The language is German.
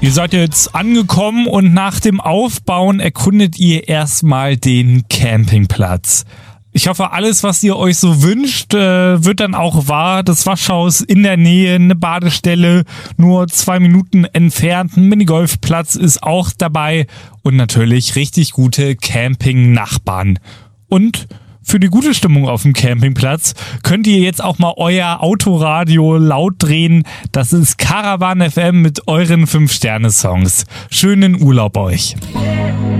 Ihr seid jetzt angekommen und nach dem Aufbauen erkundet ihr erstmal den Campingplatz. Ich hoffe, alles, was ihr euch so wünscht, wird dann auch wahr. Das Waschhaus in der Nähe, eine Badestelle nur 2 Minuten entfernt, ein Minigolfplatz ist auch dabei und natürlich richtig gute Camping-Nachbarn. Und für die gute Stimmung auf dem Campingplatz könnt ihr jetzt auch mal euer Autoradio laut drehen. Das ist Caravan FM mit euren 5-Sterne-Songs. Schönen Urlaub euch.